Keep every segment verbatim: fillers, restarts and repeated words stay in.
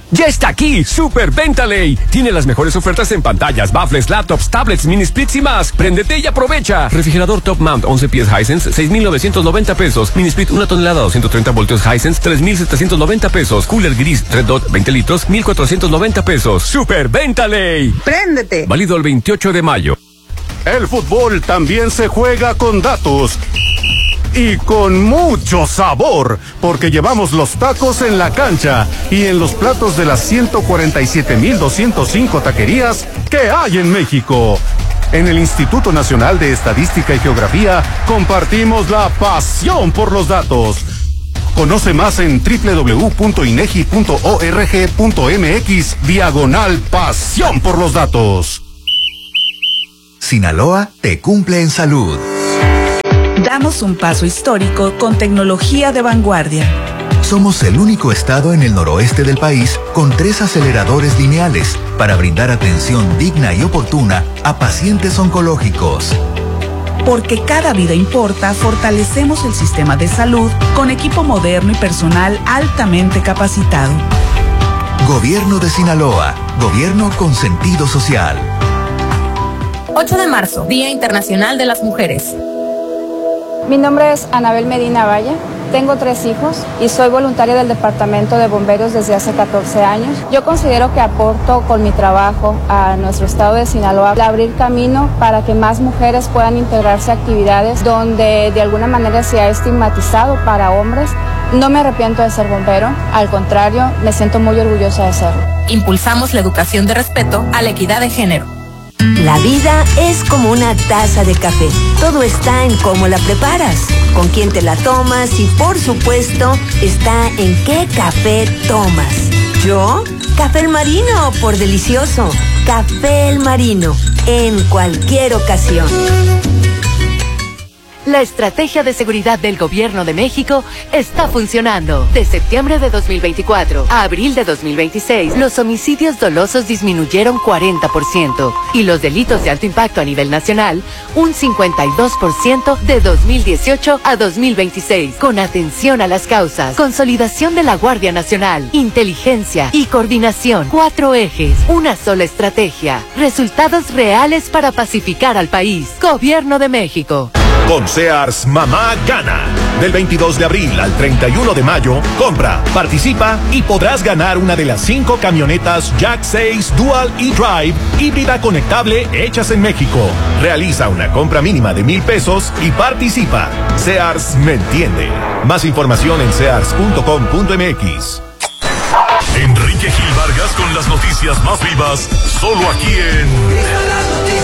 Ya está aquí, Super Venta Ley. Tiene las mejores ofertas en pantallas, baffles, laptops, tablets, mini splits y más. Préndete y aprovecha. Refrigerador Top Mount once pies Hisense, seis mil novecientos noventa pesos. Mini split una tonelada, doscientos treinta voltios Hisense, tres mil setecientos noventa pesos. Cooler gris Red Dot veinte litros, mil cuatrocientos noventa pesos. Super Venta Ley. Préndete. Válido el veintiocho de mayo. El fútbol también se juega con datos. Y con mucho sabor, porque llevamos los tacos en la cancha y en los platos de las ciento cuarenta y siete mil doscientos cinco taquerías que hay en México. En el Instituto Nacional de Estadística y Geografía compartimos la pasión por los datos. Conoce más en doble u doble u doble u punto inegi punto org punto mx diagonal pasión por los datos. Sinaloa te cumple en salud. Damos un paso histórico con tecnología de vanguardia. Somos el único estado en el noroeste del país con tres aceleradores lineales para brindar atención digna y oportuna a pacientes oncológicos. Porque cada vida importa, fortalecemos el sistema de salud con equipo moderno y personal altamente capacitado. Gobierno de Sinaloa, gobierno con sentido social. ocho de marzo, Día Internacional de las Mujeres. Mi nombre es Anabel Medina Valle, tengo tres hijos y soy voluntaria del Departamento de Bomberos desde hace catorce años. Yo considero que aporto con mi trabajo a nuestro estado de Sinaloa a abrir camino para que más mujeres puedan integrarse a actividades donde de alguna manera se ha estigmatizado para hombres. No me arrepiento de ser bombero, al contrario, me siento muy orgullosa de serlo. Impulsamos la educación de respeto a la equidad de género. La vida es como una taza de café. Todo está en cómo la preparas, con quién te la tomas y, por supuesto, está en qué café tomas. ¿Yo? Café El Marino, por delicioso. Café El Marino, en cualquier ocasión. La estrategia de seguridad del Gobierno de México está funcionando. De septiembre de dos mil veinticuatro a abril de dos mil veintiséis, los homicidios dolosos disminuyeron cuarenta por ciento y los delitos de alto impacto a nivel nacional un cincuenta y dos por ciento de dos mil dieciocho a dos mil veintiséis. Con atención a las causas, consolidación de la Guardia Nacional, inteligencia y coordinación. Cuatro ejes, una sola estrategia. Resultados reales para pacificar al país. Gobierno de México. Con Sears, mamá gana. Del veintidós de abril al treinta y uno de mayo, compra, participa y podrás ganar una de las cinco camionetas Jack seis Dual E-Drive híbrida conectable hechas en México. Realiza una compra mínima de mil pesos y participa. Sears me entiende. Más información en sears punto com punto mx. Enrique Gil Vargas con las noticias más vivas, solo aquí en...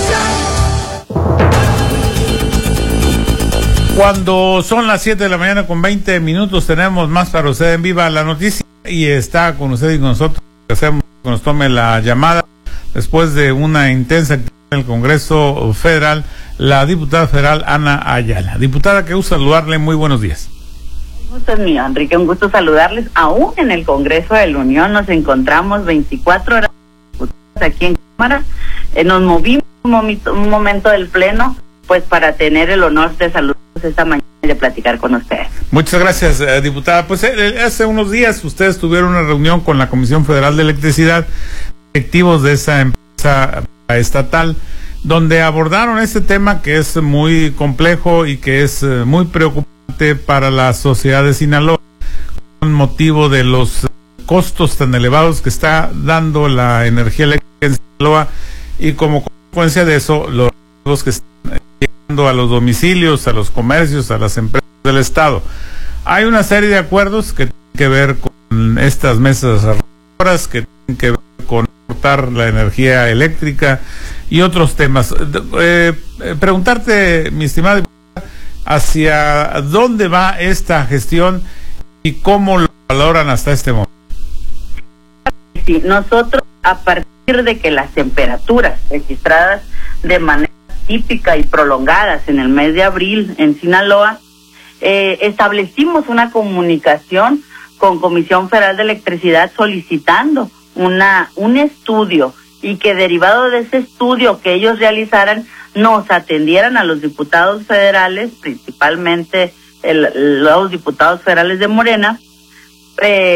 Cuando son las siete de la mañana con veinte minutos, tenemos más para usted en Viva la Noticia y está con usted y con nosotros. Hacemos que nos tome la llamada después de una intensa actividad en el Congreso Federal, la diputada federal Ana Ayala. Diputada, qué gusto saludarle, muy buenos días. Un gusto es mío, Enrique, un gusto saludarles. Aún en el Congreso de la Unión nos encontramos veinticuatro horas aquí en Cámara. Eh, nos movimos un momento, un momento del Pleno, pues para tener el honor de saludar esta mañana y de platicar con ustedes. Muchas gracias, eh, diputada. Pues eh, hace unos días ustedes tuvieron una reunión con la Comisión Federal de Electricidad, directivos de esa empresa estatal, donde abordaron este tema que es muy complejo y que es eh, muy preocupante para la sociedad de Sinaloa, con motivo de los costos tan elevados que está dando la energía eléctrica en Sinaloa y como consecuencia de eso, los riesgos que están llegando a los domicilios, a los comercios, a las empresas del Estado. Hay una serie de acuerdos que tienen que ver con estas mesas ahorradoras, que tienen que ver con aportar la energía eléctrica y otros temas. Eh, eh, preguntarte, mi estimada diputada, hacia dónde va esta gestión y cómo lo valoran hasta este momento. Sí, nosotros, a partir de que las temperaturas registradas de manera típica y prolongadas en el mes de abril en Sinaloa, eh, establecimos una comunicación con Comisión Federal de Electricidad solicitando una un estudio y que derivado de ese estudio que ellos realizaran nos atendieran a los diputados federales, principalmente el, los diputados federales de Morena, eh,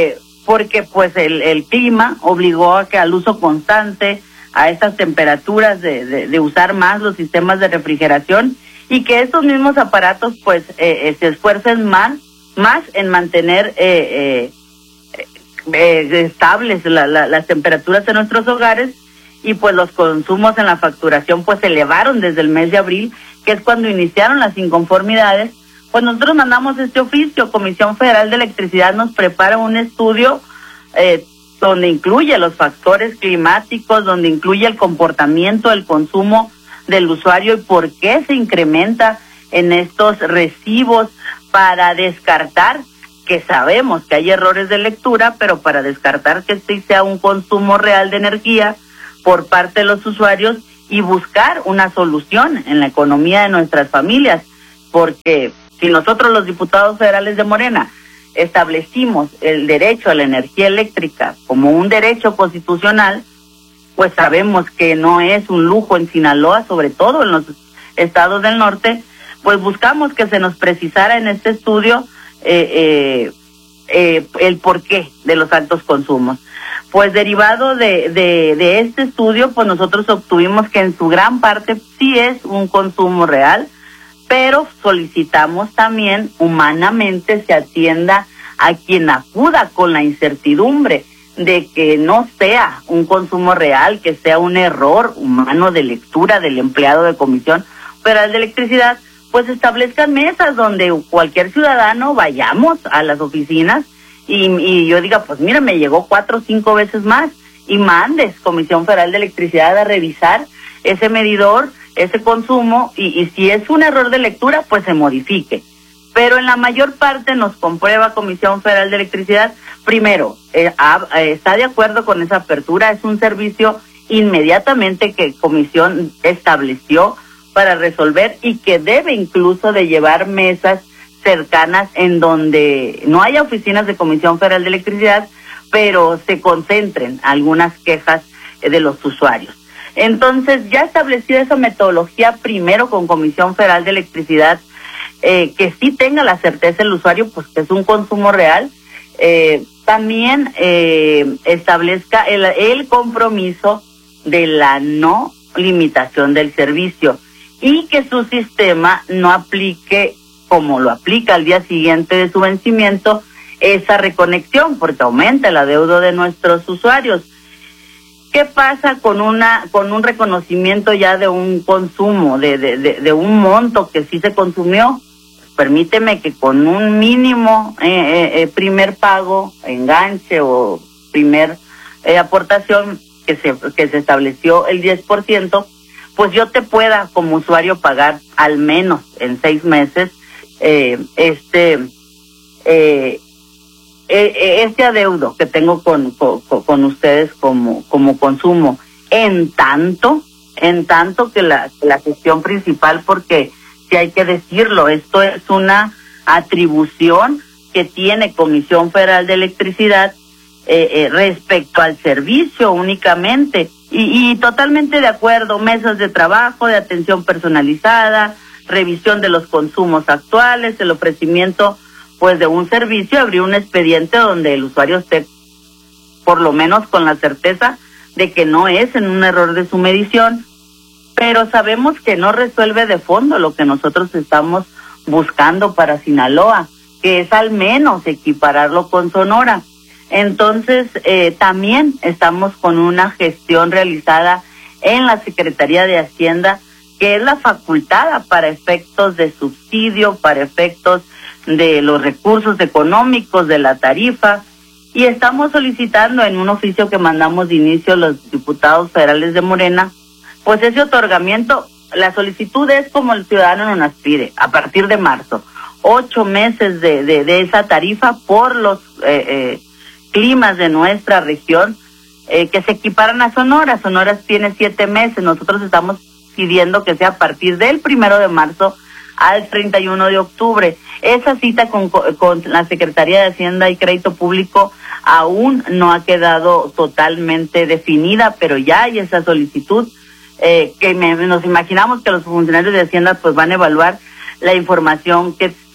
porque pues el, el clima obligó a que al uso constante, a estas temperaturas de, de, de usar más los sistemas de refrigeración, y que estos mismos aparatos pues eh, eh, se esfuercen más, más en mantener eh, eh, eh, estables la, la, las temperaturas en nuestros hogares, y pues los consumos en la facturación pues se elevaron desde el mes de abril, que es cuando iniciaron las inconformidades. Pues nosotros mandamos este oficio, Comisión Federal de Electricidad nos prepara un estudio eh, donde incluye los factores climáticos, donde incluye el comportamiento, el consumo del usuario y por qué se incrementa en estos recibos, para descartar, que sabemos que hay errores de lectura, pero para descartar que este sea un consumo real de energía por parte de los usuarios y buscar una solución en la economía de nuestras familias, porque si nosotros los diputados federales de Morena establecimos el derecho a la energía eléctrica como un derecho constitucional, pues sabemos que no es un lujo en Sinaloa, sobre todo en los estados del norte, pues buscamos que se nos precisara en este estudio eh, eh, eh, el porqué de los altos consumos. Pues derivado de, de, de este estudio, pues nosotros obtuvimos que en su gran parte sí es un consumo real, pero solicitamos también humanamente se atienda a quien acuda con la incertidumbre de que no sea un consumo real, que sea un error humano de lectura del empleado de Comisión Federal de Electricidad, pues establezcan mesas donde cualquier ciudadano vayamos a las oficinas y, y yo diga, pues mira, me llegó cuatro o cinco veces más, y mandes Comisión Federal de Electricidad a revisar ese medidor, ese consumo, y, y si es un error de lectura, pues se modifique. Pero en la mayor parte nos comprueba Comisión Federal de Electricidad, primero, eh, a, eh, está de acuerdo con esa apertura, es un servicio inmediatamente que Comisión estableció para resolver y que debe incluso de llevar mesas cercanas en donde no haya oficinas de Comisión Federal de Electricidad, pero se concentren algunas quejas eh, de los usuarios. Entonces, ya establecida esa metodología, primero con Comisión Federal de Electricidad, eh, que sí tenga la certeza el usuario, pues que es un consumo real, eh, también eh, establezca el, el compromiso de la no limitación del servicio y que su sistema no aplique, como lo aplica al día siguiente de su vencimiento, esa reconexión, porque aumenta el adeudo de nuestros usuarios. ¿Qué pasa con una con un reconocimiento ya de un consumo, de, de, de, de un monto que sí se consumió? Permíteme que con un mínimo eh, eh, primer pago, enganche o primer eh, aportación que se que se estableció el diez por ciento, pues yo te pueda como usuario pagar al menos en seis meses eh, este eh, este adeudo que tengo con, con, con ustedes como, como consumo, en tanto, en tanto que la, la gestión principal, porque si hay que decirlo, esto es una atribución que tiene Comisión Federal de Electricidad eh, eh, respecto al servicio únicamente, y, y totalmente de acuerdo, mesas de trabajo, de atención personalizada, revisión de los consumos actuales, el ofrecimiento pues de un servicio, abrir un expediente donde el usuario esté por lo menos con la certeza de que no es en un error de su medición, pero sabemos que no resuelve de fondo lo que nosotros estamos buscando para Sinaloa, que es al menos equipararlo con Sonora. Entonces, eh, también estamos con una gestión realizada en la Secretaría de Hacienda, que es la facultada para efectos de subsidio, para efectos de los recursos económicos, de la tarifa, y estamos solicitando en un oficio que mandamos de inicio los diputados federales de Morena, pues ese otorgamiento. La solicitud es como el ciudadano nos pide, a partir de marzo, ocho meses de, de, de esa tarifa por los eh, eh, climas de nuestra región, eh, que se equiparan a Sonora. Sonora tiene siete meses, nosotros estamos pidiendo que sea a partir del primero de marzo al treinta y uno de octubre. Esa cita con, con la Secretaría de Hacienda y Crédito Público aún no ha quedado totalmente definida, pero ya hay esa solicitud, eh, que me, nos imaginamos que los funcionarios de Hacienda pues van a evaluar la información que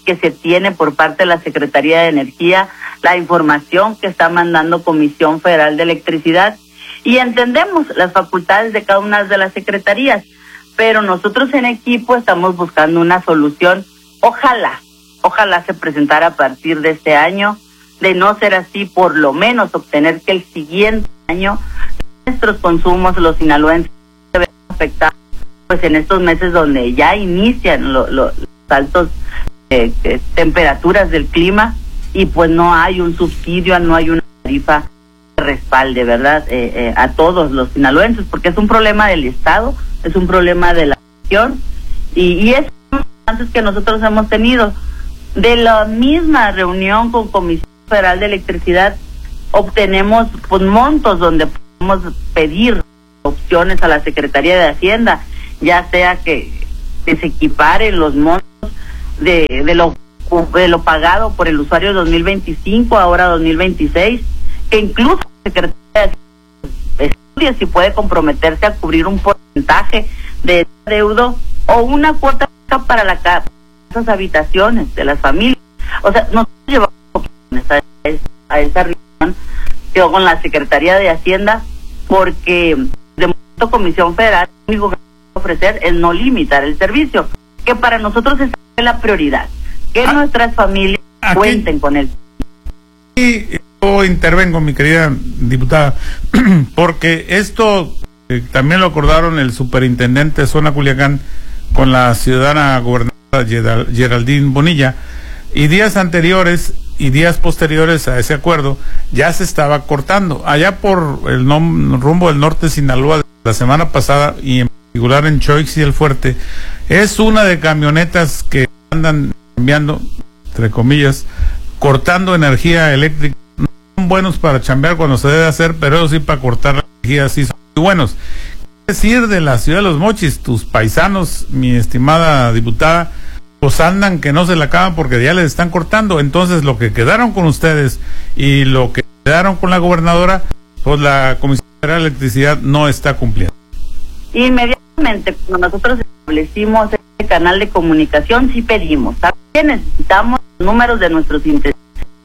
que se tiene por parte de la Secretaría de Energía, la información que está mandando Comisión Federal de Electricidad, y entendemos las facultades de cada una de las secretarías, pero nosotros en equipo estamos buscando una solución. Ojalá, ojalá se presentara a partir de este año. De no ser así, por lo menos obtener que el siguiente año nuestros consumos, los sinaloenses, se vean afectados, pues en estos meses donde ya inician lo, lo, los altos eh, eh, temperaturas del clima, y pues no hay un subsidio, no hay una tarifa que respalde, ¿verdad? Eh, eh, a todos los sinaloenses, porque es un problema del Estado, es un problema de la región, y, y es antes que nosotros hemos tenido. De la misma reunión con Comisión Federal de Electricidad obtenemos pues montos donde podemos pedir opciones a la Secretaría de Hacienda, ya sea que, que se equiparen los montos de, de lo de lo pagado por el usuario dos mil veinticinco, ahora dos mil veintiséis, que incluso la Secretaría de Hacienda estudie si puede comprometerse a cubrir un porcentaje de deuda o una cuota para la casa, esas habitaciones de las familias. O sea, nosotros llevamos opciones a, a esa reunión con la Secretaría de Hacienda, porque de momento Comisión Federal lo único que puede ofrecer es no limitar el servicio, que para nosotros es la prioridad, que ah, nuestras familias aquí cuenten con él. Y yo intervengo, mi querida diputada, porque esto eh, también lo acordaron el superintendente de Zona Culiacán con la ciudadana gobernadora Geraldine Bonilla, y días anteriores y días posteriores a ese acuerdo ya se estaba cortando allá por el nom rumbo del norte de Sinaloa la semana pasada, y en particular en Choix y El Fuerte. Es una de camionetas que andan cambiando, entre comillas, cortando energía eléctrica. No son buenos para chambear cuando se debe hacer, pero eso sí, para cortar la energía sí son muy buenos. Decir de la ciudad de Los Mochis, tus paisanos, mi estimada diputada, pues andan que no se la acaban porque ya les están cortando. Entonces lo que quedaron con ustedes y lo que quedaron con la gobernadora, pues la Comisión Federal de Electricidad no está cumpliendo. Inmediatamente cuando nosotros establecimos este canal de comunicación, sí pedimos, también necesitamos números de nuestros eh,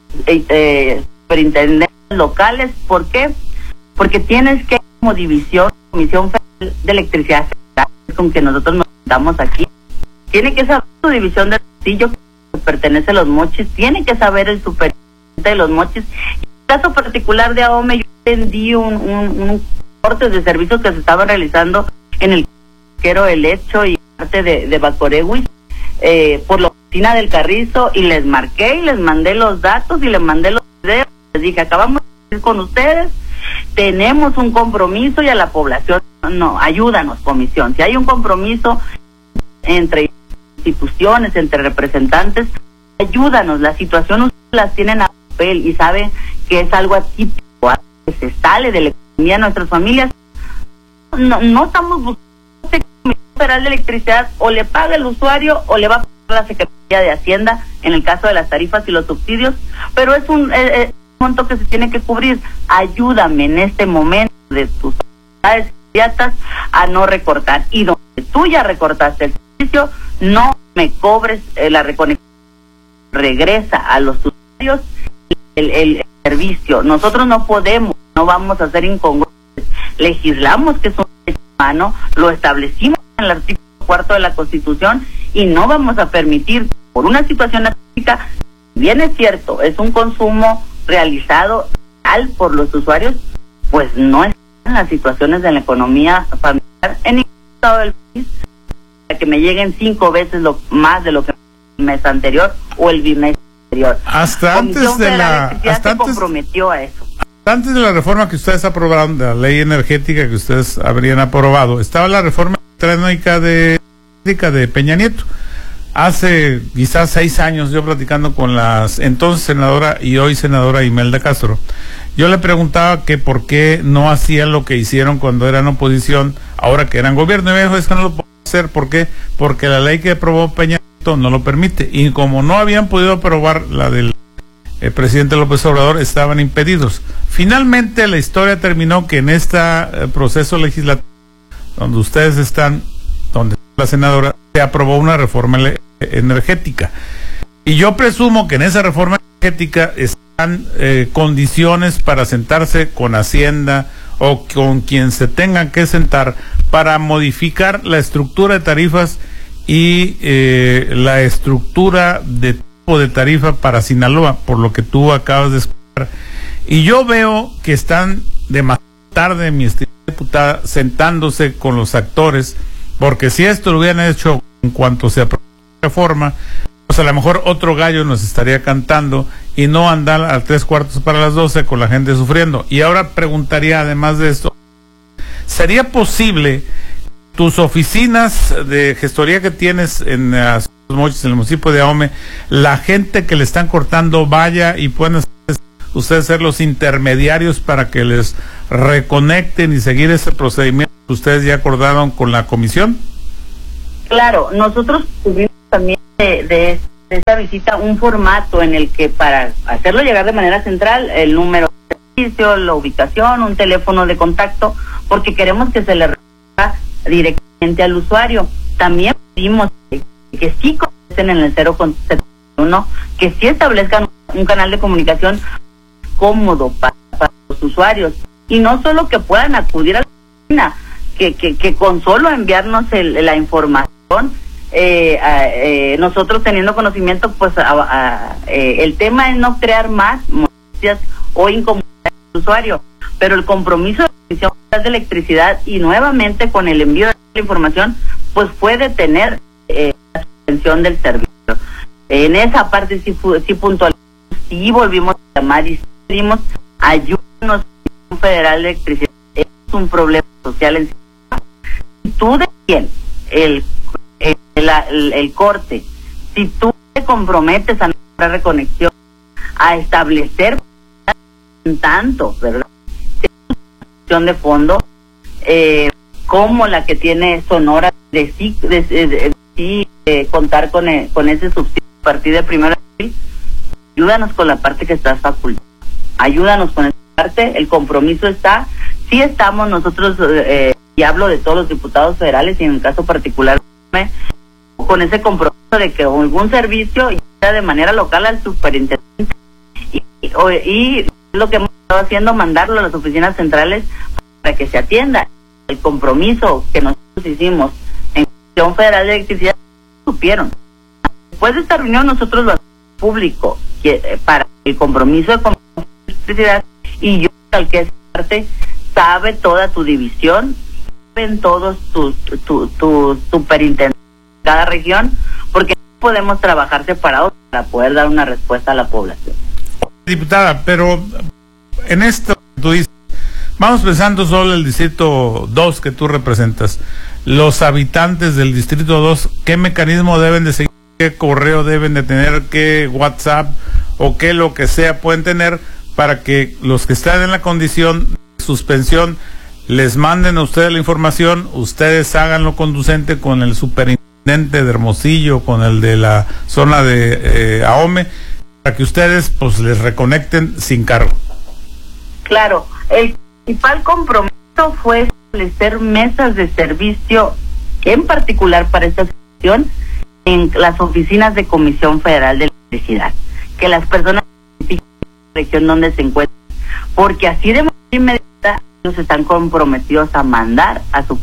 eh, superintendentes locales. ¿Por qué? Porque tienes que, como división, Comisión Federal de Electricidad, con que nosotros nos damos aquí, tiene que saber su división del bolsillo que pertenece a Los Mochis, tiene que saber el superintendente de Los Mochis. En el caso particular de A O M E, yo vendí un, un, un corte de servicios que se estaban realizando en el Quero El Hecho y parte de, de Bacoregui, eh, por la oficina del Carrizo, y les marqué y les mandé los datos y les mandé los videos, les dije, acabamos de ir con ustedes, tenemos un compromiso, y a la población, no, ayúdanos, comisión, si hay un compromiso entre instituciones, entre representantes, ayúdanos, la situación ustedes las tienen a papel y saben que es algo atípico, algo que se sale de la economía de nuestras familias. No, no estamos buscando que la Comisión Federal de Electricidad o le paga el usuario o le va a pagar la Secretaría de Hacienda en el caso de las tarifas y los subsidios, pero es un eh, eh, monto que se tiene que cubrir. Ayúdame en este momento de tus actividades inmediatas a no recortar, y donde tú ya recortaste el servicio, no me cobres eh, la reconexión, regresa a los usuarios el, el, el servicio. Nosotros no podemos, no vamos a ser incongruentes, legislamos que es un derecho humano, lo establecimos en el artículo cuarto de la Constitución, y no vamos a permitir, por una situación atípica, bien es cierto, es un consumo realizado real por los usuarios, pues no están las situaciones de la economía familiar en ningún estado del país para que me lleguen cinco veces lo más de lo que el mes anterior o el bimestre anterior. Hasta antes de la hasta se antes, comprometió a eso. Antes de la reforma que ustedes aprobaron, de la ley energética que ustedes habrían aprobado, estaba la reforma electrónica de, de Peña Nieto. Hace quizás seis años, yo platicando con la entonces senadora y hoy senadora Imelda Castro, yo le preguntaba que por qué no hacían lo que hicieron cuando eran oposición, ahora que eran gobierno, y me dijo, es que no lo puedo hacer. ¿Por qué? Porque la ley que aprobó Peña Nieto no lo permite, y como no habían podido aprobar la del eh, presidente López Obrador, estaban impedidos. Finalmente la historia terminó que en este eh, proceso legislativo, donde ustedes están, donde la senadora, se aprobó una reforma energética. Y yo presumo que en esa reforma energética están eh, condiciones para sentarse con Hacienda o con quien se tengan que sentar para modificar la estructura de tarifas y eh, la estructura de tipo de tarifa para Sinaloa, por lo que tú acabas de explicar. Y yo veo que están demasiado tarde, mi estimada diputada, sentándose con los actores, porque si esto lo hubieran hecho en cuanto se aprobó la reforma, pues a lo mejor otro gallo nos estaría cantando y no andar a tres cuartos para las doce con la gente sufriendo. Y ahora preguntaría, además de esto, ¿sería posible tus oficinas de gestoría que tienes en uh, Mochis, en el municipio de Ahome, la gente que le están cortando vaya y puedan ustedes ser los intermediarios para que les reconecten y seguir ese procedimiento que ustedes ya acordaron con la comisión? Claro, nosotros tuvimos también de, de, de esta visita un formato en el que para hacerlo llegar de manera central, el número de servicio, la ubicación, un teléfono de contacto, porque queremos que se le responda directamente al usuario. También pedimos que, que sí contesten en el cero setenta y uno, que sí establezcan un canal de comunicación cómodo para, para los usuarios, y no solo que puedan acudir a la oficina, que, que, que con solo enviarnos el, la información, eh, a, eh, nosotros teniendo conocimiento, pues a, a, eh, el tema es no crear más molestias o incomodidad al usuario, pero el compromiso de la Comisión Federal de Electricidad y nuevamente con el envío de la información, pues fue detener eh, la suspensión del servicio. En esa parte sí, sí puntualizamos, sí volvimos a llamar y pedimos ayúdanos, Comisión Federal de Electricidad, es un problema social en sí. Si tú de quién el, el, el, el corte, si tú te comprometes a nuestra reconexión, a establecer tanto, ¿verdad?, de fondo, eh, como la que tiene Sonora, de sí, de, de, de, de, de contar con, el, con ese subsidio a partir de primero de abril, ayúdanos con la parte que estás facultada, ayúdanos con esa parte, el compromiso está, sí estamos nosotros, eh, y hablo de todos los diputados federales y en el caso particular, con ese compromiso de que algún servicio ya de manera local al superintendente, y, y, y lo que hemos estado haciendo, mandarlo a las oficinas centrales para que se atienda. El compromiso que nosotros hicimos en Comisión Federal de Electricidad, supieron. Después de esta reunión nosotros lo hacemos público, que, eh, para el compromiso de Comisión Federal de Electricidad, y yo, al que es parte, sabe toda tu división, saben todos tus tu, tu, superintendentes de cada región, porque no podemos trabajar separados para poder dar una respuesta a la población. Diputada, pero en esto tú dices, vamos pensando solo el distrito dos que tú representas, los habitantes del distrito dos, ¿qué mecanismo deben de seguir? ¿Qué correo deben de tener? ¿Qué WhatsApp o qué lo que sea pueden tener para que los que están en la condición de suspensión les manden a ustedes la información, ustedes hagan lo conducente con el superintendente de Hermosillo, con el de la zona de eh, Ahome, para que ustedes pues les reconecten sin cargo? Claro, el principal compromiso fue establecer mesas de servicio, en particular para esta situación, en las oficinas de Comisión Federal de Electricidad, que las personas en la región donde se encuentran, porque así de manera inmediata ellos están comprometidos a mandar a su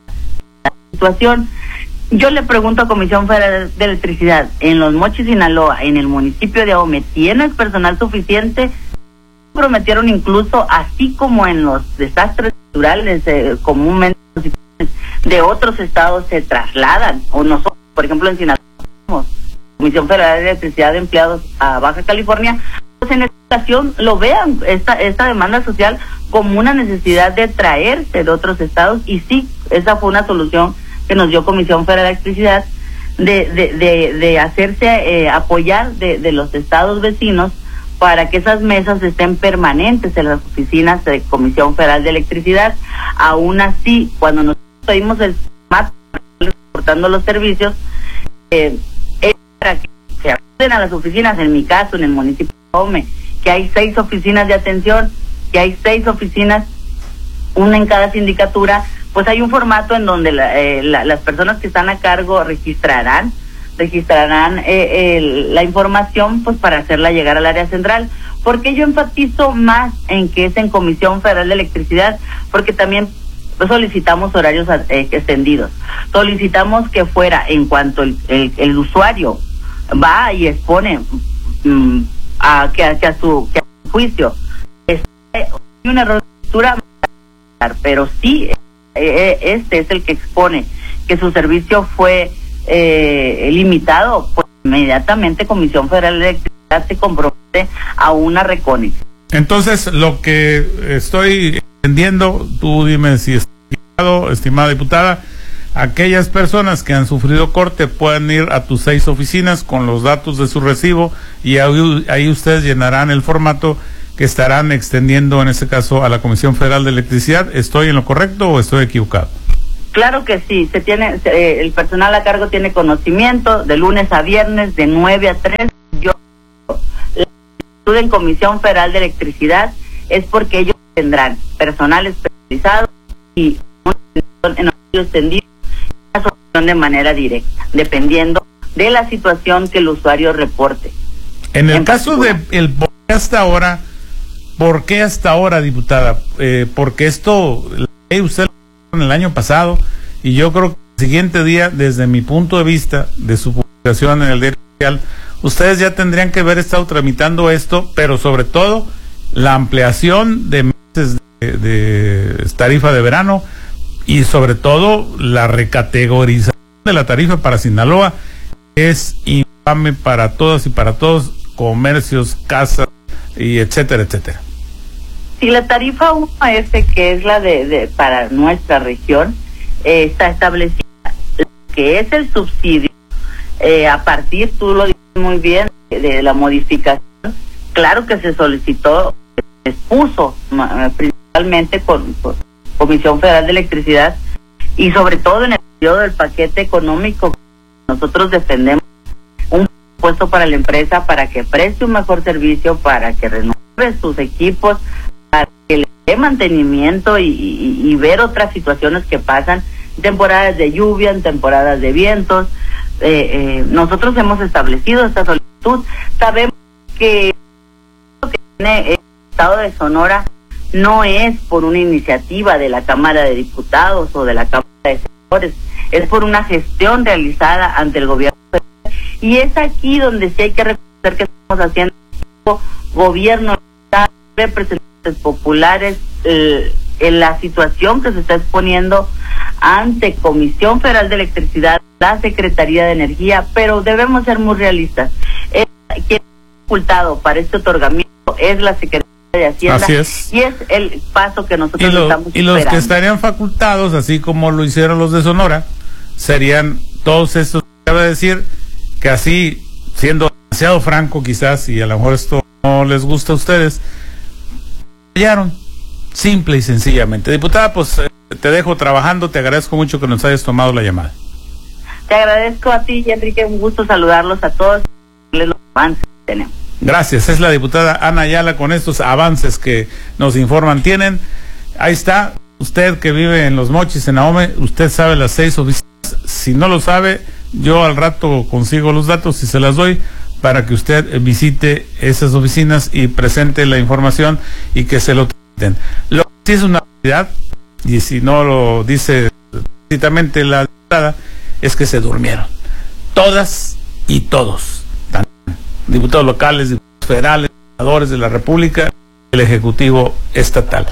situación. Yo le pregunto a Comisión Federal de Electricidad, en Los Mochis, Sinaloa, en el municipio de Ahome, ¿tienes personal suficiente? Prometieron incluso, así como en los desastres naturales, eh, comúnmente de otros estados se trasladan, o nosotros, por ejemplo, en Sinaloa, Comisión Federal de Electricidad de Empleados a Baja California, pues en esta ocasión lo vean, esta, esta demanda social como una necesidad de traerse de otros estados, y sí, esa fue una solución que nos dio Comisión Federal de Electricidad, de, de, de, de hacerse eh, apoyar de, de los estados vecinos para que esas mesas estén permanentes en las oficinas de Comisión Federal de Electricidad. Aún así, cuando nos pedimos el mapa reportando los servicios, eh, es para que se acuden a las oficinas, en mi caso, en el municipio de Ahome, que hay seis oficinas de atención, que hay seis oficinas, una en cada sindicatura, pues hay un formato en donde la, eh, la, las personas que están a cargo registrarán registrarán eh, el, la información pues para hacerla llegar al área central. ¿Por qué yo enfatizo más en que es en Comisión Federal de Electricidad? Porque también solicitamos horarios eh, extendidos. Solicitamos que fuera, en cuanto el, el, el usuario va y expone mm, a, que, a, que, a su, que a su juicio es un error de lectura, pero sí eh, este es el que expone que su servicio fue eh, limitado, pues inmediatamente Comisión Federal de Electricidad se compromete a una reconexión. Entonces, lo que estoy entendiendo, tú dime si es equivocado, estimada diputada, aquellas personas que han sufrido corte pueden ir a tus seis oficinas con los datos de su recibo y ahí, ahí ustedes llenarán el formato que estarán extendiendo en este caso a la Comisión Federal de Electricidad. ¿Estoy en lo correcto o estoy equivocado? Claro que sí, se tiene, se, el personal a cargo tiene conocimiento de lunes a viernes de nueve a tres. Yo, la actitud en Comisión Federal de Electricidad es porque ellos tendrán personal especializado y en horario extendido una solución de manera directa, dependiendo de la situación que el usuario reporte. En el en caso de el por qué hasta ahora, ¿por qué hasta ahora, diputada? Eh, porque esto, la ley usted lo en el año pasado, y yo creo que el siguiente día, desde mi punto de vista, de su publicación en el diario oficial, ustedes ya tendrían que haber estado tramitando esto, pero sobre todo la ampliación de meses de, de tarifa de verano y sobre todo la recategorización de la tarifa para Sinaloa es infame para todas y para todos, comercios, casas y etcétera, etcétera. Si la tarifa uno F, que es la de, de para nuestra región, eh, está establecida, que es el subsidio, eh, a partir, tú lo dices muy bien, de, de la modificación, claro que se solicitó, se expuso principalmente con, con Comisión Federal de Electricidad y sobre todo en el periodo del paquete económico, nosotros defendemos un presupuesto para la empresa para que preste un mejor servicio, para que renueve sus equipos, para que le dé mantenimiento y, y, y ver otras situaciones que pasan en temporadas de lluvia, en temporadas de vientos. Eh, eh, nosotros hemos establecido esta solicitud. Sabemos que lo que tiene el Estado de Sonora no es por una iniciativa de la Cámara de Diputados o de la Cámara de Senadores, es por una gestión realizada ante el gobierno federal. Y es aquí donde sí hay que reconocer que estamos haciendo gobierno, representantes populares, eh, en la situación que se está exponiendo ante Comisión Federal de Electricidad, la Secretaría de Energía, pero debemos ser muy realistas. Eh, quien ha facultado para este otorgamiento es la Secretaría de Hacienda. Así es. Y es el paso que nosotros y lo, estamos y los esperando. Que estarían facultados, así como lo hicieron los de Sonora, serían todos estos, cabe decir que así, siendo demasiado franco quizás, y a lo mejor esto no les gusta a ustedes, fallaron, simple y sencillamente. Diputada, pues eh, te dejo trabajando, te agradezco mucho que nos hayas tomado la llamada. Te agradezco a ti, Enrique, un gusto saludarlos a todos, les los avances que tenemos. Gracias, es la diputada Ana Ayala con estos avances que nos informan. Tienen, ahí está, usted que vive en Los Mochis, en Ahome, usted sabe las seis oficinas. Si no lo sabe, yo al rato consigo los datos y se las doy para que usted visite esas oficinas y presente la información y que se lo tramiten. Lo que sí es una realidad, y si no lo dice precisamente la diputada, es que se durmieron. Todas y todos. Diputados locales, diputados federales, senadores de la República, el Ejecutivo Estatal.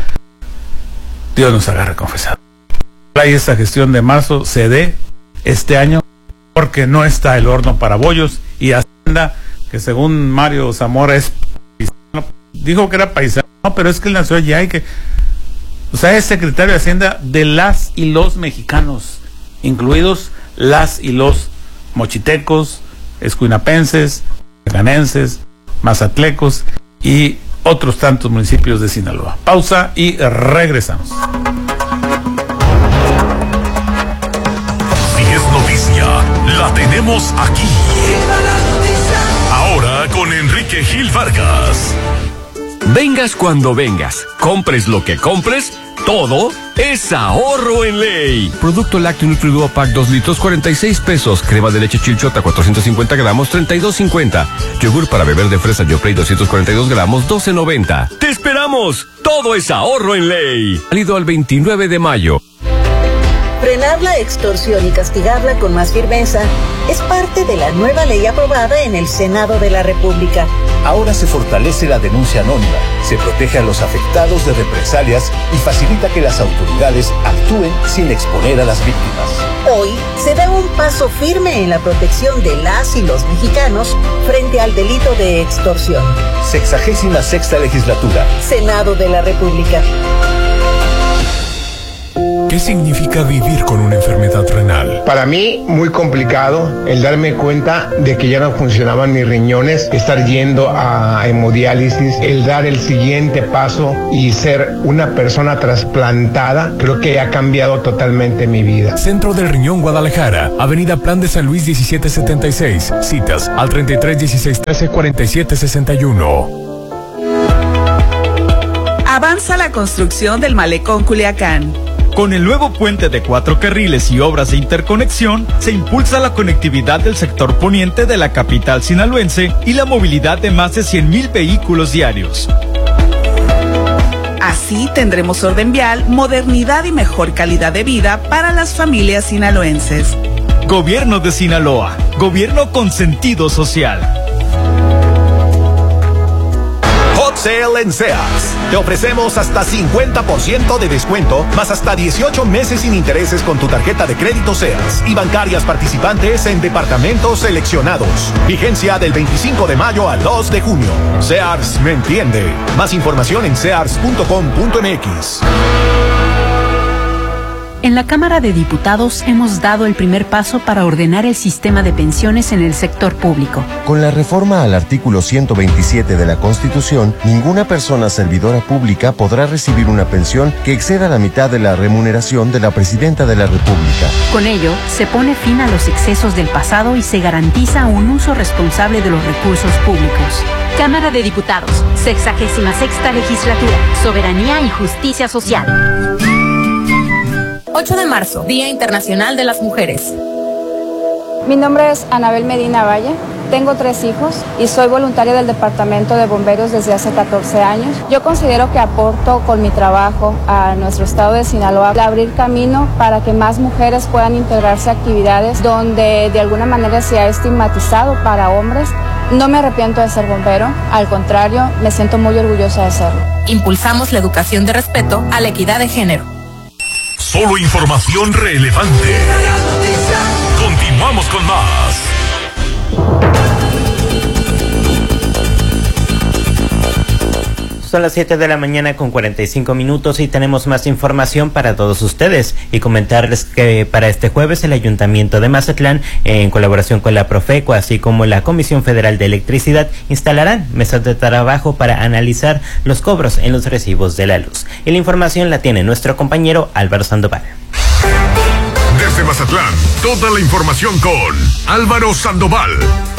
Dios nos agarre confesado. Y esta gestión de marzo se dé este año, porque no está el horno para bollos, y Hacienda, que según Mario Zamora es paisano, dijo que era paisano, no, pero es que él nació allá y que, o sea, es secretario de Hacienda de las y los mexicanos, incluidos las y los mochitecos, escuinapenses, ganenses, mazatlecos y otros tantos municipios de Sinaloa. Pausa y regresamos. Si es noticia, la tenemos aquí. Ahora con Enrique Gil Vargas. Vengas cuando vengas, compres lo que compres, todo es ahorro en ley. Producto lácteo Nutriduo Pack dos litros, cuarenta y seis pesos. Crema de leche Chilchota, cuatrocientos cincuenta gramos, treinta y dos cincuenta. Yogur para beber de fresa Yoplait, doscientos cuarenta y dos gramos, doce noventa. ¡Te esperamos! Todo es ahorro en ley. Válido al veintinueve de mayo. Frenar la extorsión y castigarla con más firmeza es parte de la nueva ley aprobada en el Senado de la República. Ahora se fortalece la denuncia anónima, se protege a los afectados de represalias y facilita que las autoridades actúen sin exponer a las víctimas. Hoy se da un paso firme en la protección de las y los mexicanos frente al delito de extorsión. Sexagésima sexta legislatura. Senado de la República. ¿Qué significa vivir con una enfermedad renal? Para mí, muy complicado el darme cuenta de que ya no funcionaban mis riñones, estar yendo a hemodiálisis, el dar el siguiente paso y ser una persona trasplantada, creo que ha cambiado totalmente mi vida. Centro del Riñón Guadalajara, Avenida Plan de San Luis diecisiete setenta y seis, citas al treinta y tres dieciséis trece cuarenta y siete sesenta y uno. Avanza la construcción del Malecón Culiacán. Con el nuevo puente de cuatro carriles y obras de interconexión, se impulsa la conectividad del sector poniente de la capital sinaloense y la movilidad de más de cien mil vehículos diarios. Así tendremos orden vial, modernidad y mejor calidad de vida para las familias sinaloenses. Gobierno de Sinaloa, gobierno con sentido social. Hot Sale en Sears. Te ofrecemos hasta cincuenta por ciento de descuento, más hasta dieciocho meses sin intereses con tu tarjeta de crédito Sears y bancarias participantes en departamentos seleccionados. Vigencia del veinticinco de mayo al dos de junio. Sears me entiende. Más información en sears punto com punto m x. En la Cámara de Diputados hemos dado el primer paso para ordenar el sistema de pensiones en el sector público. Con la reforma al artículo ciento veintisiete de la Constitución, ninguna persona servidora pública podrá recibir una pensión que exceda la mitad de la remuneración de la Presidenta de la República. Con ello, se pone fin a los excesos del pasado y se garantiza un uso responsable de los recursos públicos. Cámara de Diputados, sexagésima sexta legislatura, soberanía y justicia social. ocho de marzo, Día Internacional de las Mujeres. Mi nombre es Anabel Medina Valle, tengo tres hijos y soy voluntaria del Departamento de Bomberos desde hace catorce años. Yo considero que aporto con mi trabajo a nuestro estado de Sinaloa a abrir camino para que más mujeres puedan integrarse a actividades donde de alguna manera se ha estigmatizado para hombres. No me arrepiento de ser bombero, al contrario, me siento muy orgullosa de serlo. Impulsamos la educación de respeto a la equidad de género. Solo información relevante. Continuamos con más. Son las siete de la mañana con cuarenta y cinco minutos y tenemos más información para todos ustedes y comentarles que para este jueves el Ayuntamiento de Mazatlán, en colaboración con la Profeco, así como la Comisión Federal de Electricidad, instalarán mesas de trabajo para analizar los cobros en los recibos de la luz. Y la información la tiene nuestro compañero Álvaro Sandoval. Desde Mazatlán, toda la información con Álvaro Sandoval.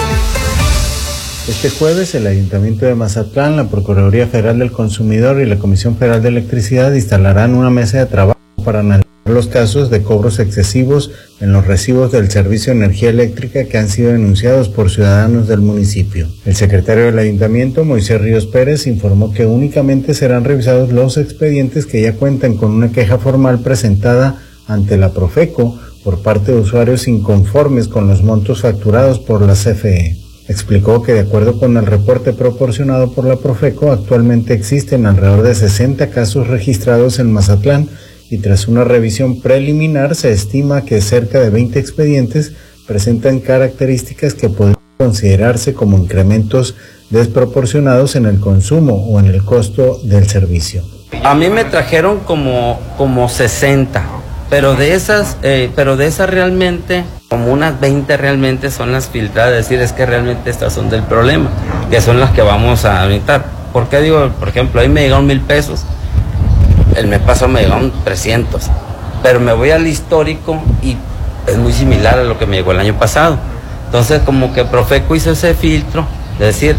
Este jueves, el Ayuntamiento de Mazatlán, la Procuraduría Federal del Consumidor y la Comisión Federal de Electricidad instalarán una mesa de trabajo para analizar los casos de cobros excesivos en los recibos del servicio de energía eléctrica que han sido denunciados por ciudadanos del municipio. El secretario del Ayuntamiento, Moisés Ríos Pérez, informó que únicamente serán revisados los expedientes que ya cuentan con una queja formal presentada ante la Profeco por parte de usuarios inconformes con los montos facturados por la C F E. Explicó que de acuerdo con el reporte proporcionado por la Profeco, actualmente existen alrededor de sesenta casos registrados en Mazatlán y tras una revisión preliminar se estima que cerca de veinte expedientes presentan características que podrían considerarse como incrementos desproporcionados en el consumo o en el costo del servicio. A mí me trajeron como, como sesenta, pero de esas, eh, pero de esas realmente, como unas veinte realmente son las filtradas, es decir, es que realmente estas son del problema, que son las que vamos a evitar. ¿Por qué digo? Por ejemplo, ahí me llegaron mil pesos, el mes pasado me llegaron trescientos, pero me voy al histórico y es muy similar a lo que me llegó el año pasado. Entonces, como que Profeco hizo ese filtro, es decir,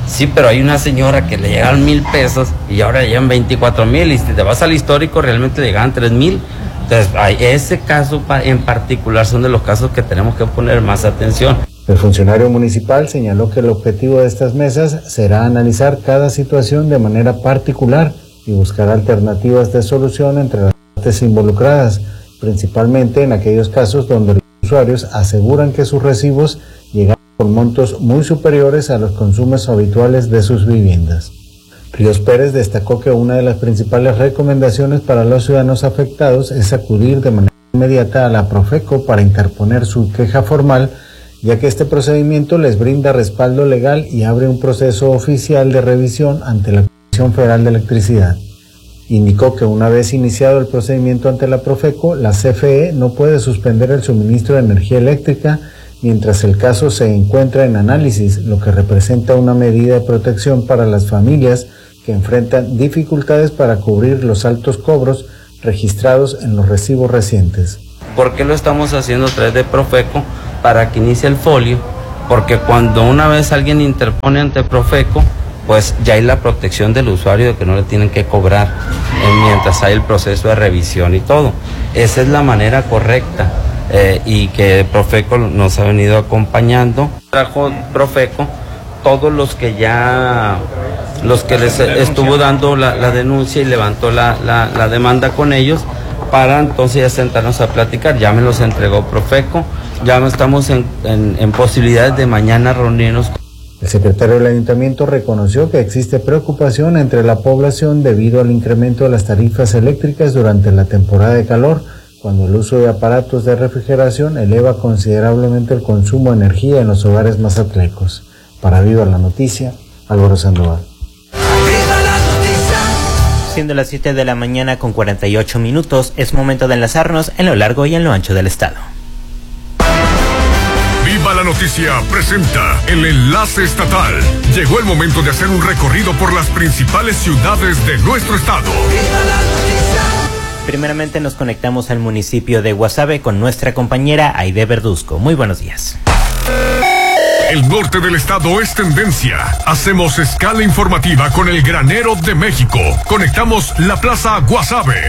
Sí, pero hay una señora que le llegaron mil pesos y ahora le llegan veinticuatro mil, y si te vas al histórico realmente le llegan tres mil. Entonces, hay ese caso en particular son de los casos que tenemos que poner más atención. El funcionario municipal señaló que el objetivo de estas mesas será analizar cada situación de manera particular y buscar alternativas de solución entre las partes involucradas, principalmente en aquellos casos donde los usuarios aseguran que sus recibos llegan con montos muy superiores a los consumos habituales de sus viviendas. Ríos Pérez destacó que una de las principales recomendaciones para los ciudadanos afectados es acudir de manera inmediata a la Profeco para interponer su queja formal, ya que este procedimiento les brinda respaldo legal y abre un proceso oficial de revisión ante la Comisión Federal de Electricidad. Indicó que una vez iniciado el procedimiento ante la Profeco, la C F E no puede suspender el suministro de energía eléctrica mientras el caso se encuentra en análisis, lo que representa una medida de protección para las familias que enfrentan dificultades para cubrir los altos cobros registrados en los recibos recientes. ¿Por qué lo estamos haciendo a través de Profeco? Para que inicie el folio, porque cuando una vez alguien interpone ante Profeco, pues ya hay la protección del usuario de que no le tienen que cobrar eh, mientras hay el proceso de revisión y todo. Esa es la manera correcta eh, y que Profeco nos ha venido acompañando. Trajo Profeco todos los que ya, los que les estuvo dando la, la denuncia y levantó la, la, la demanda con ellos, para entonces ya sentarnos a platicar. Ya me los entregó Profeco, ya no estamos en, en, en posibilidades de mañana reunirnos. El secretario del ayuntamiento reconoció que existe preocupación entre la población debido al incremento de las tarifas eléctricas durante la temporada de calor, cuando el uso de aparatos de refrigeración eleva considerablemente el consumo de energía en los hogares mazatlecos. Para Viva la Noticia, Álvaro Sandoval. Siendo las siete de la mañana con cuarenta y ocho minutos, es momento de enlazarnos en lo largo y en lo ancho del estado. Viva la Noticia presenta el enlace estatal. Llegó el momento de hacer un recorrido por las principales ciudades de nuestro estado. Primeramente nos conectamos al municipio de Guasave con nuestra compañera Aide Verduzco. Muy buenos días. El norte del estado es tendencia. Hacemos escala informativa con el granero de México. Conectamos la Plaza Guasave.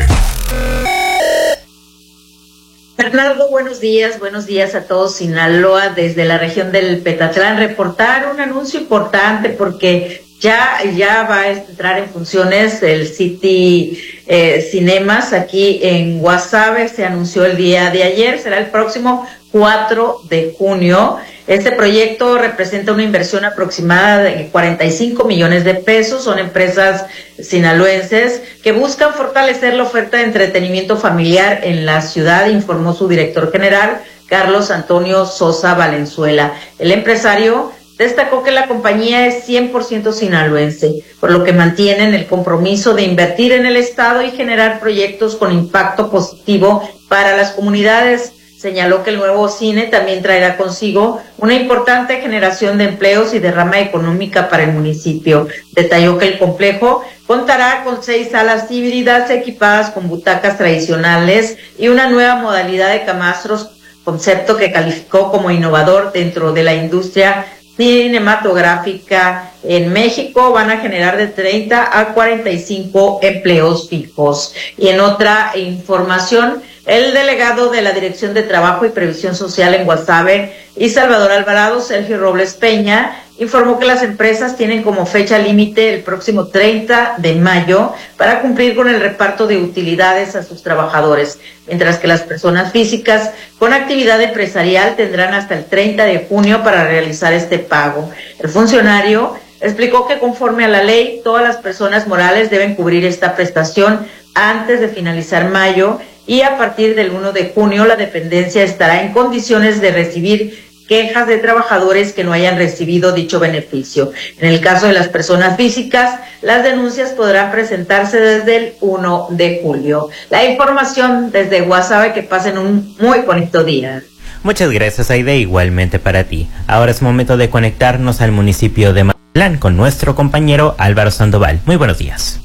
Bernardo, buenos días, buenos días a todos. Sinaloa, desde la región del Petatlán, reportar un anuncio importante porque ya, ya va a entrar en funciones el City eh, Cinemas aquí en Guasave. Se anunció el día de ayer, será el próximo cuatro de junio. Este proyecto representa una inversión aproximada de cuarenta y cinco millones de pesos. Son empresas sinaloenses que buscan fortalecer la oferta de entretenimiento familiar en la ciudad, informó su director general, Carlos Antonio Sosa Valenzuela. El empresario destacó que la compañía es cien por ciento sinaloense, por lo que mantienen el compromiso de invertir en el estado y generar proyectos con impacto positivo para las comunidades. Señaló que el nuevo cine también traerá consigo una importante generación de empleos y derrama económica para el municipio. Detalló que el complejo contará con seis salas híbridas equipadas con butacas tradicionales y una nueva modalidad de camastros, concepto que calificó como innovador dentro de la industria cinematográfica en México. Van a generar de treinta a cuarenta y cinco empleos fijos. Y en otra información, el delegado de la Dirección de Trabajo y Previsión Social en Guasave y Salvador Alvarado, Sergio Robles Peña, informó que las empresas tienen como fecha límite el próximo treinta de mayo para cumplir con el reparto de utilidades a sus trabajadores, mientras que las personas físicas con actividad empresarial tendrán hasta el treinta de junio para realizar este pago. El funcionario explicó que conforme a la ley, todas las personas morales deben cubrir esta prestación antes de finalizar mayo, y a partir del uno de junio la dependencia estará en condiciones de recibir quejas de trabajadores que no hayan recibido dicho beneficio. En el caso de las personas físicas, las denuncias podrán presentarse desde el uno de julio. La información desde Guasave, que pasen un muy bonito día. Muchas gracias, Aide, igualmente para ti. Ahora es momento de conectarnos al municipio de Mazatlán con nuestro compañero Álvaro Sandoval. Muy buenos días.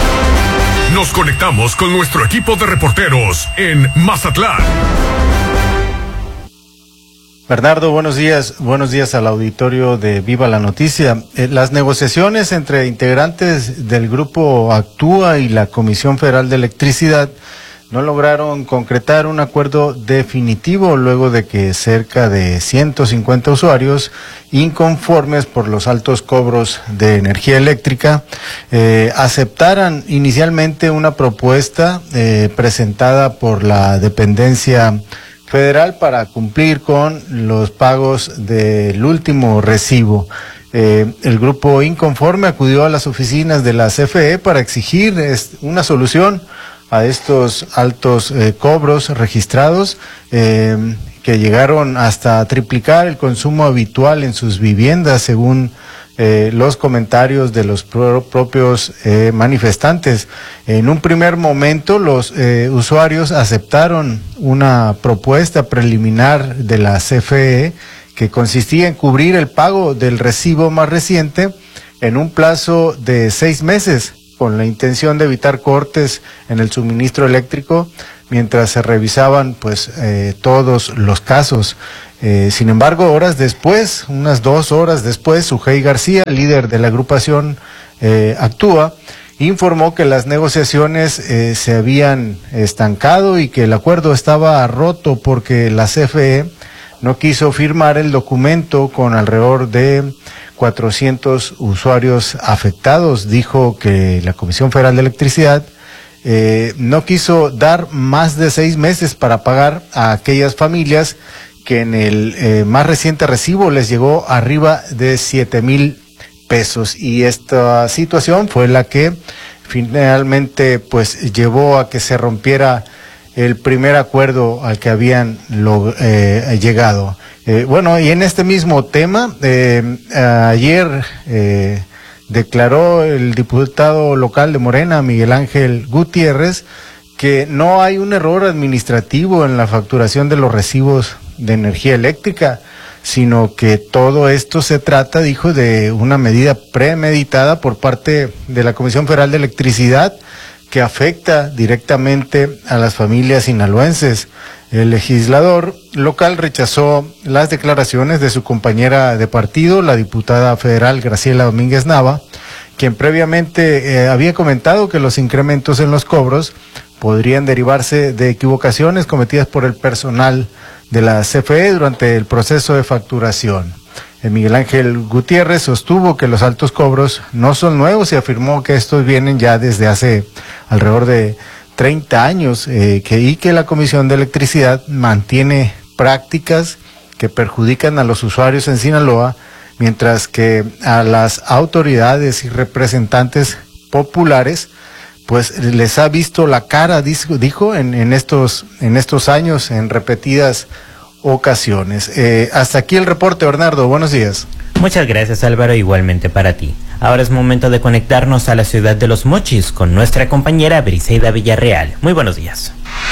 Nos conectamos con nuestro equipo de reporteros en Mazatlán. Bernardo, buenos días. Buenos días al auditorio de Viva la Noticia. Eh, las negociaciones entre integrantes del grupo Actúa y la Comisión Federal de Electricidad no lograron concretar un acuerdo definitivo luego de que cerca de ciento cincuenta usuarios inconformes por los altos cobros de energía eléctrica eh, aceptaran inicialmente una propuesta eh, presentada por la dependencia federal para cumplir con los pagos del último recibo. Eh, el grupo inconforme acudió a las oficinas de la C F E para exigir una solución a estos altos eh, cobros registrados eh, que llegaron hasta triplicar el consumo habitual en sus viviendas, según eh, los comentarios de los pro propios eh, manifestantes. En un primer momento, los eh, usuarios aceptaron una propuesta preliminar de la C F E que consistía en cubrir el pago del recibo más reciente en un plazo de seis meses, con la intención de evitar cortes en el suministro eléctrico mientras se revisaban pues eh, todos los casos. Eh, sin embargo, horas después, unas dos horas después, Sujei García, líder de la agrupación eh, Actúa, informó que las negociaciones eh, se habían estancado y que el acuerdo estaba roto porque la C F E no quiso firmar el documento con alrededor de cuatrocientos usuarios afectados. Dijo que la Comisión Federal de Electricidad eh, no quiso dar más de seis meses para pagar a aquellas familias que en el eh, más reciente recibo les llegó arriba de siete mil pesos, y esta situación fue la que finalmente pues llevó a que se rompiera el primer acuerdo al que habían lo, eh, llegado. Eh, bueno, y en este mismo tema, eh, ayer eh, declaró el diputado local de Morena, Miguel Ángel Gutiérrez, que no hay un error administrativo en la facturación de los recibos de energía eléctrica, sino que todo esto se trata, dijo, de una medida premeditada por parte de la Comisión Federal de Electricidad que afecta directamente a las familias sinaloenses. El legislador local rechazó las declaraciones de su compañera de partido, la diputada federal Graciela Domínguez Nava, quien previamente eh, había comentado que los incrementos en los cobros podrían derivarse de equivocaciones cometidas por el personal de la C F E durante el proceso de facturación. El Miguel Ángel Gutiérrez sostuvo que los altos cobros no son nuevos y afirmó que estos vienen ya desde hace alrededor de treinta años eh, que, y que la Comisión de Electricidad mantiene prácticas que perjudican a los usuarios en Sinaloa, mientras que a las autoridades y representantes populares pues les ha visto la cara, dijo, en, en, estos, en estos años, en repetidas ocasiones. Eh, hasta aquí el reporte, Bernardo. Buenos días. Muchas gracias, Álvaro, igualmente para ti. Ahora es momento de conectarnos a la ciudad de Los Mochis con nuestra compañera Briseida Villarreal. Muy buenos días.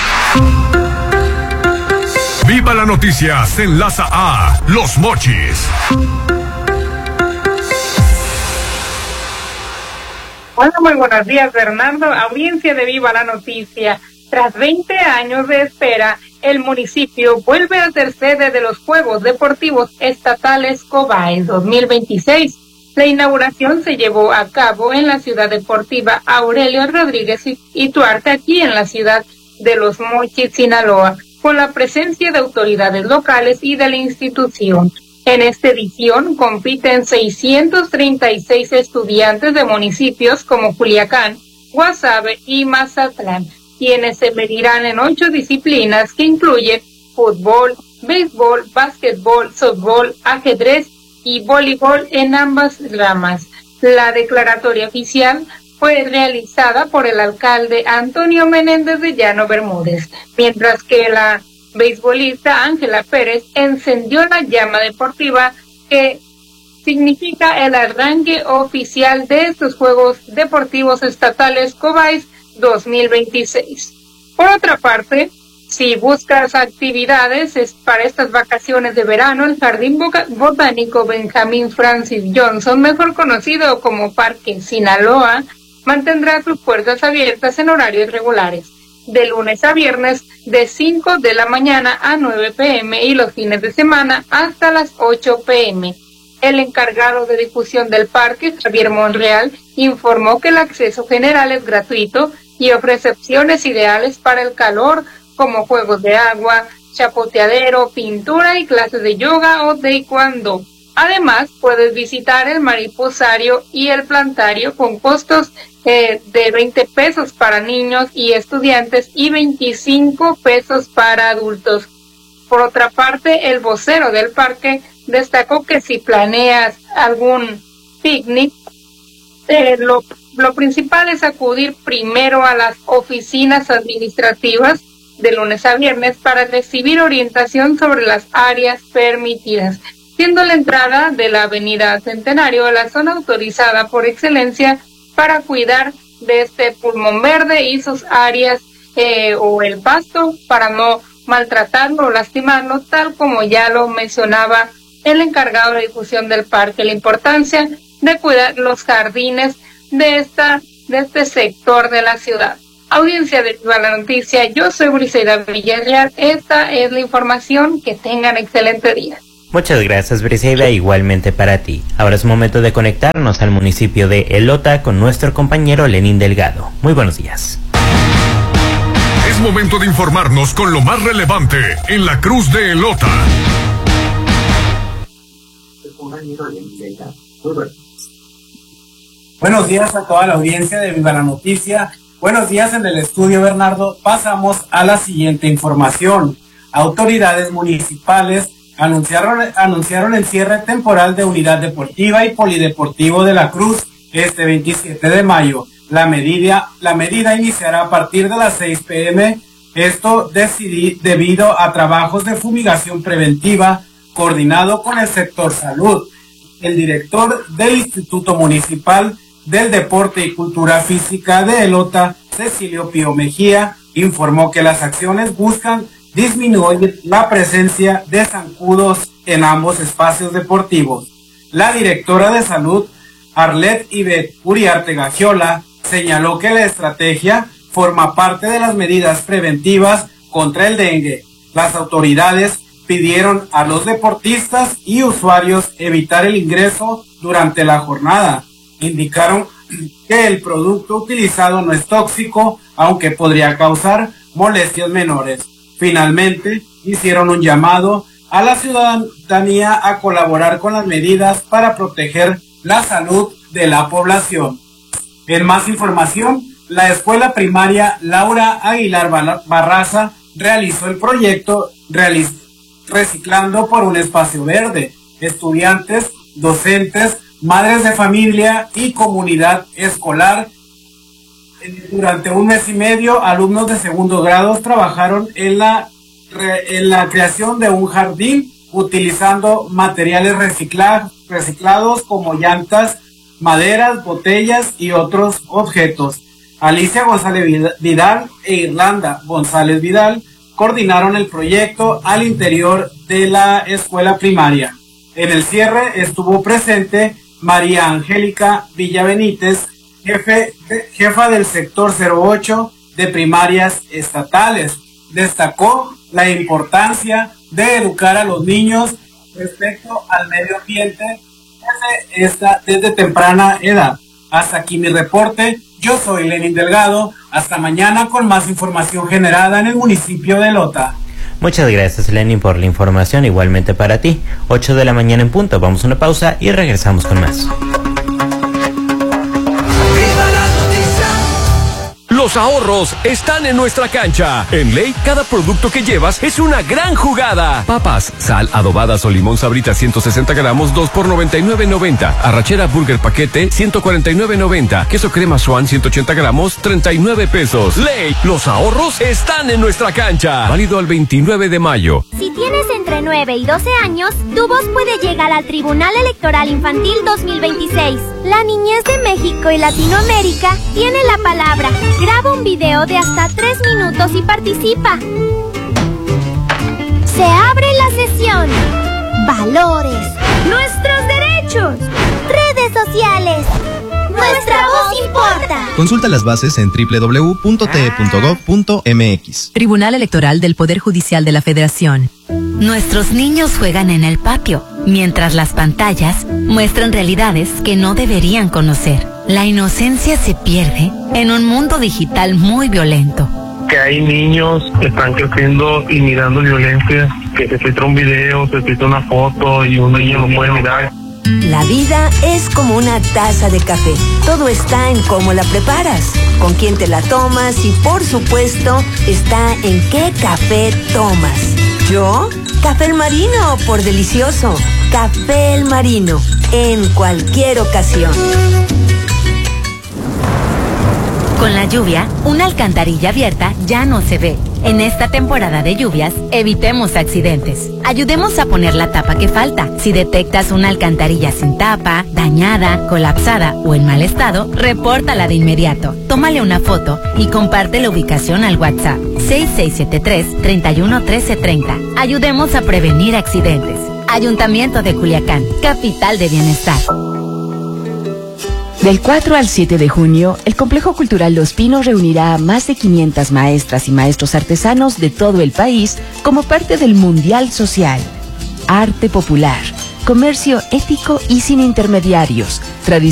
Viva la noticia se enlaza a Los Mochis. Hola, muy buenos días, Bernardo. Audiencia de Viva la Noticia. Tras veinte años de espera, el municipio vuelve a ser sede de los Juegos Deportivos Estatales Cobáez dos mil veintiséis. La inauguración se llevó a cabo en la ciudad deportiva Aurelio Rodríguez Ituarte, aquí en la ciudad de Los Mochis, Sinaloa, con la presencia de autoridades locales y de la institución. En esta edición compiten seiscientos treinta y seis estudiantes de municipios como Culiacán, Guasave y Mazatlán, quienes se medirán en ocho disciplinas que incluyen fútbol, béisbol, básquetbol, softbol, ajedrez y voleibol en ambas ramas. La declaratoria oficial fue realizada por el alcalde Antonio Menéndez de Llano Bermúdez, mientras que la beisbolista Ángela Pérez encendió la llama deportiva que significa el arranque oficial de estos Juegos Deportivos Estatales Cobáez dos mil veintiséis. Por otra parte, si buscas actividades para estas vacaciones de verano, el Jardín Botánico Benjamin Francis Johnson, mejor conocido como Parque Sinaloa, mantendrá sus puertas abiertas en horarios regulares. de lunes a viernes de cinco de la mañana a nueve pm y los fines de semana hasta las ocho pm. El encargado de difusión del parque, Javier Monreal, informó que el acceso general es gratuito y ofrece opciones ideales para el calor, como juegos de agua, chapoteadero, pintura y clases de yoga o taekwondo. Además, puedes visitar el mariposario y el plantario con costos eh, de veinte pesos para niños y estudiantes y veinticinco pesos para adultos. Por otra parte, el vocero del parque destacó que si planeas algún picnic, eh, lo, lo principal es acudir primero a las oficinas administrativas de lunes a viernes para recibir orientación sobre las áreas permitidas, siendo la entrada de la avenida Centenario la zona autorizada por excelencia para cuidar de este pulmón verde y sus áreas eh, o el pasto para no maltratarlo o lastimarlo, tal como ya lo mencionaba el encargado de difusión del parque, la importancia de cuidar los jardines de esta de este sector de la ciudad. Audiencia de Viva la Noticia, yo soy Briseida Villarreal, esta es la información, que tengan excelente día. Muchas gracias, Briseida, igualmente para ti. Ahora es momento de conectarnos al municipio de Elota con nuestro compañero Lenín Delgado. Muy buenos días. Es momento de informarnos con lo más relevante en la Cruz de Elota. Buenos días a toda la audiencia de Viva la Noticia. Buenos días en el estudio, Bernardo. Pasamos a la siguiente información. Autoridades municipales anunciaron, anunciaron el cierre temporal de Unidad Deportiva y Polideportivo de la Cruz este veintisiete de mayo. La medida, la medida iniciará a partir de las seis pm. Esto decidí, debido a trabajos de fumigación preventiva coordinado con el sector salud. El director del Instituto Municipal del Deporte y Cultura Física de Elota, Cecilio Pío Mejía, informó que las acciones buscan disminuir la presencia de zancudos en ambos espacios deportivos. La directora de salud, Arlet Ivette Uriarte Gagiola, señaló que la estrategia forma parte de las medidas preventivas contra el dengue. Las autoridades pidieron a los deportistas y usuarios evitar el ingreso durante la jornada. Indicaron que el producto utilizado no es tóxico, aunque podría causar molestias menores. Finalmente, hicieron un llamado a la ciudadanía a colaborar con las medidas para proteger la salud de la población. En más información, la escuela primaria Laura Aguilar Barraza realizó el proyecto realiz Reciclando por un Espacio Verde. Estudiantes, docentes, madres de familia y comunidad escolar. Durante un mes y medio, alumnos de segundo grado trabajaron en la, en la creación de un jardín utilizando materiales recicla, reciclados como llantas, maderas, botellas y otros objetos. Alicia González Vidal e Irlanda González Vidal coordinaron el proyecto al interior de la escuela primaria. En el cierre estuvo presente María Angélica Villa Benítez, jefe de, jefa del sector cero ocho de primarias estatales. Destacó la importancia de educar a los niños respecto al medio ambiente desde, esta, desde temprana edad. Hasta aquí mi reporte. Yo soy Lenín Delgado. Hasta mañana con más información generada en el municipio de Elota. Muchas gracias, Lenín, por la información. Igualmente para ti. ocho de la mañana en punto. Vamos a una pausa y regresamos con más. Los ahorros están en nuestra cancha. En Ley, cada producto que llevas es una gran jugada. Papas, sal, adobadas o limón Sabritas ciento sesenta gramos, dos por noventa y nueve noventa. Arrachera Burger paquete, ciento cuarenta y nueve noventa. Queso crema Swan, ciento ochenta gramos, treinta y nueve pesos. Ley, los ahorros están en nuestra cancha. Válido al veintinueve de mayo. Si tienes entre nueve y doce años, tu voz puede llegar al Tribunal Electoral Infantil dos mil veintiséis. La niñez de México y Latinoamérica tiene la palabra. Graba un video de hasta tres minutos y participa. Se abre la sesión. Valores. Nuestros derechos. Redes sociales. Nuestra voz importa. Consulta las bases en doble u doble u doble u punto t e punto gov punto m x. Tribunal Electoral del Poder Judicial de la Federación. Nuestros niños juegan en el patio, mientras las pantallas muestran realidades que no deberían conocer. La inocencia se pierde en un mundo digital muy violento. Que hay niños que están creciendo y mirando violencia, que se filtra un video, se filtra una foto y un niño no puede mirar. La vida es como una taza de café. Todo está en cómo la preparas, con quién te la tomas y, por supuesto, está en qué café tomas. ¿Yo? Café El Marino, por delicioso. Café El Marino, en cualquier ocasión. Con la lluvia, una alcantarilla abierta ya no se ve. En esta temporada de lluvias, evitemos accidentes. Ayudemos a poner la tapa que falta. Si detectas una alcantarilla sin tapa, dañada, colapsada o en mal estado, repórtala de inmediato. Tómale una foto y comparte la ubicación al WhatsApp seis seis siete tres, tres uno uno tres tres cero. Ayudemos a prevenir accidentes. Ayuntamiento de Culiacán, capital de bienestar. Del cuatro al siete de junio, el Complejo Cultural Los Pinos reunirá a más de quinientas maestras y maestros artesanos de todo el país como parte del Mundial Social. Arte popular, comercio ético y sin intermediarios, tradición